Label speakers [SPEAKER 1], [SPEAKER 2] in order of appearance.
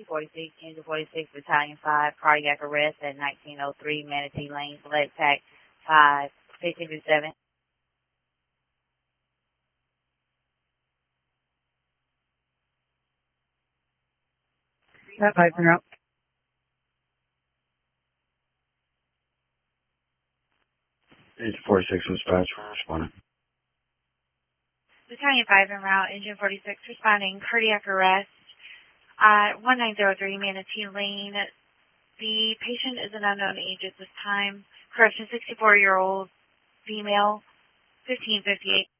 [SPEAKER 1] 6046, Engine 46, Battalion 5, cardiac arrest at 1903 Manatee Lane, select TAC 5, 1557.
[SPEAKER 2] That 5 en route.
[SPEAKER 3] Engine 46 dispatch, responding.
[SPEAKER 4] Battalion 5 en route, Engine 46 responding, cardiac arrest at 1903 Manatee Lane. The patient is an unknown age at this time. Correction, 64-year-old female, 1558.